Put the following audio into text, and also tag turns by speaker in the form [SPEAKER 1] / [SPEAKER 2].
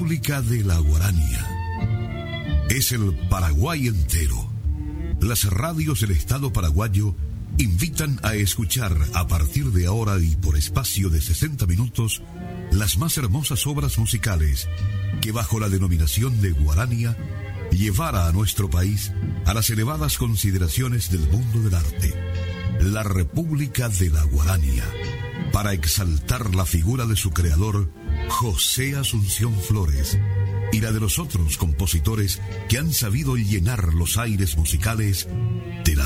[SPEAKER 1] República de la Guarania. Es el Paraguay entero. Las radios del Estado paraguayo invitan a escuchar a partir de ahora y por espacio de 60 minutos las más hermosas obras musicales que bajo la denominación de Guarania llevara a nuestro país a las elevadas consideraciones del mundo del arte. La República de la Guarania, para exaltar la figura de su creador, José Asunción Flores, y la de los otros compositores que han sabido llenar los aires musicales de la